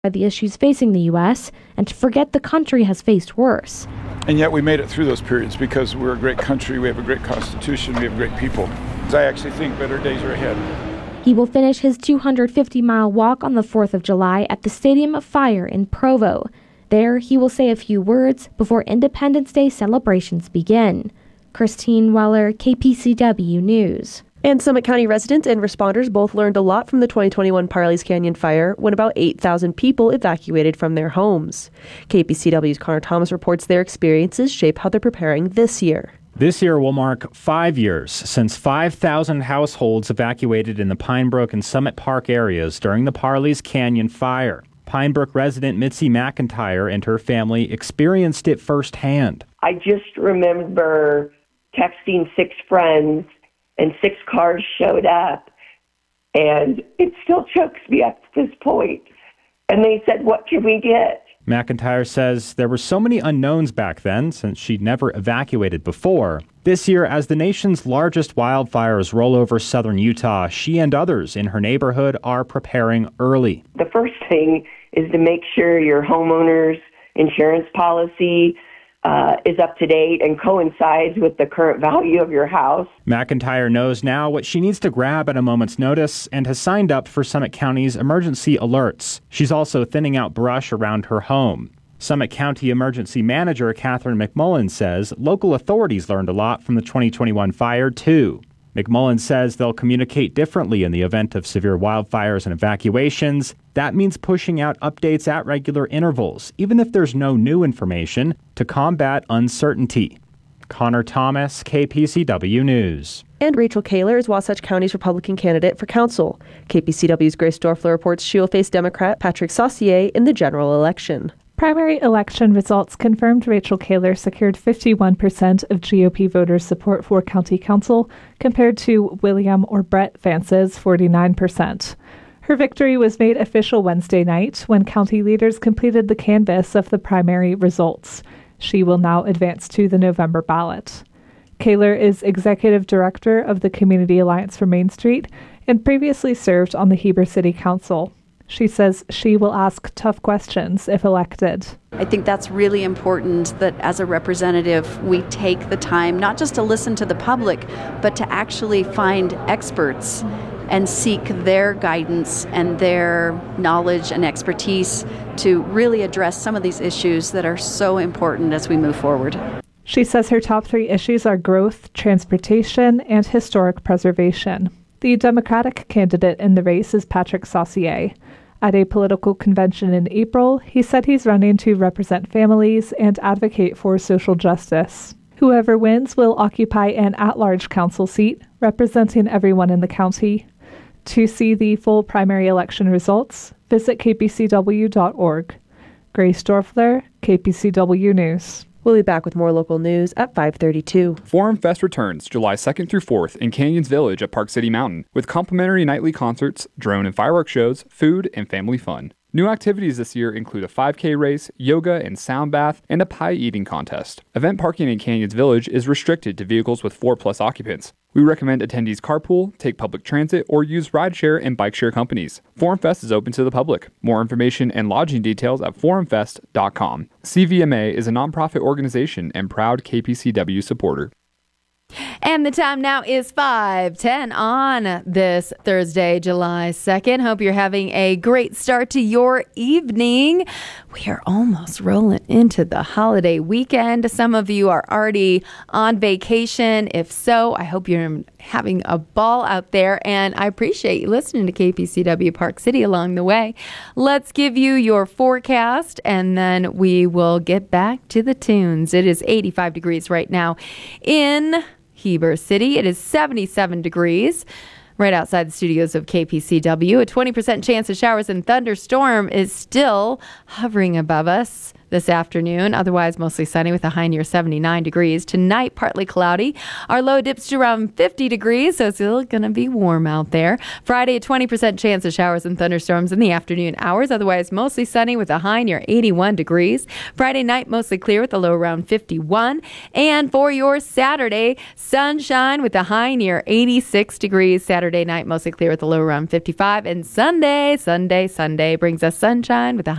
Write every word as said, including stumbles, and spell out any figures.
the issues facing the U S and to forget the country has faced worse. And yet we made it through those periods because we're a great country, we have a great constitution, we have great people. I actually think better days are ahead. He will finish his two hundred fifty mile walk on the fourth of July at the Stadium of Fire in Provo. There, he will say a few words before Independence Day celebrations begin. Christine Weller, K P C W News. And Summit County residents and responders both learned a lot from the twenty twenty-one Parley's Canyon fire when about eight thousand people evacuated from their homes. K P C W's Connor Thomas reports their experiences shape how they're preparing this year. This year will mark five years since five thousand households evacuated in the Pine Brook and Summit Park areas during the Parley's Canyon fire. Pine Brook resident Mitzi McIntyre and her family experienced it firsthand. I just remember texting six friends and six cars showed up, and it still chokes me up to this point. And they said, "What can we get?" McIntyre says there were so many unknowns back then since she'd never evacuated before. This year, as the nation's largest wildfires roll over southern Utah, she and others in her neighborhood are preparing early. The first thing is to make sure your homeowner's insurance policy Uh, is up to date and coincides with the current value of your house. McIntyre knows now what she needs to grab at a moment's notice and has signed up for Summit County's emergency alerts. She's also thinning out brush around her home. Summit County Emergency Manager Catherine McMullen says local authorities learned a lot from the twenty twenty-one fire, too. McMullen says they'll communicate differently in the event of severe wildfires and evacuations. That means pushing out updates at regular intervals, even if there's no new information, to combat uncertainty. Connor Thomas, K P C W News. And Rachel Kaler is Wasatch County's Republican candidate for council. K P C W's Grace Dorfler reports she will face Democrat Patrick Saucier in the general election. Primary election results confirmed Rachel Kaler secured fifty-one percent of G O P voters' support for county council, compared to William or Brett Vance's forty-nine percent. Her victory was made official Wednesday night when county leaders completed the canvass of the primary results. She will now advance to the November ballot. Kaler is executive director of the Community Alliance for Main Street and previously served on the Heber City Council. She says she will ask tough questions if elected. I think that's really important that as a representative, we take the time not just to listen to the public, but to actually find experts and seek their guidance and their knowledge and expertise to really address some of these issues that are so important as we move forward. She says her top three issues are growth, transportation, and historic preservation. The Democratic candidate in the race is Patrick Saucier. At a political convention in April, he said he's running to represent families and advocate for social justice. Whoever wins will occupy an at-large council seat, representing everyone in the county. To see the full primary election results, visit k p c w dot org. Grace Dorfler, K P C W News. We'll be back with more local news at five thirty-two. Forum Fest returns July second through fourth in Canyons Village at Park City Mountain with complimentary nightly concerts, drone and fireworks shows, food, and family fun. New activities this year include a five K race, yoga and sound bath, and a pie eating contest. Event parking in Canyons Village is restricted to vehicles with four plus occupants. We recommend attendees carpool, take public transit, or use rideshare and bike share companies. Forum Fest is open to the public. More information and lodging details at forum fest dot com. C V M A is a nonprofit organization and proud K P C W supporter. And the time now is five ten on this Thursday, July second. Hope you're having a great start to your evening. We are almost rolling into the holiday weekend. Some of you are already on vacation. If so, I hope you're having a ball out there, and I appreciate you listening to K P C W Park City along the way. Let's give you your forecast, and then we will get back to the tunes. It is eighty-five degrees right now in Heber City. It is seventy-seven degrees right outside the studios of K P C W. A twenty percent chance of showers and thunderstorm is still hovering above us. this afternoon. Otherwise, mostly sunny with a high near seventy-nine degrees. Tonight, partly cloudy. Our low dips to around fifty degrees, so it's still going to be warm out there. Friday, a twenty percent chance of showers and thunderstorms in the afternoon hours. Otherwise, mostly sunny with a high near eighty-one degrees. Friday night, mostly clear with a low around fifty-one. And for your Saturday, sunshine with a high near eighty-six degrees. Saturday night, mostly clear with a low around fifty-five. And Sunday, Sunday, Sunday brings us sunshine with a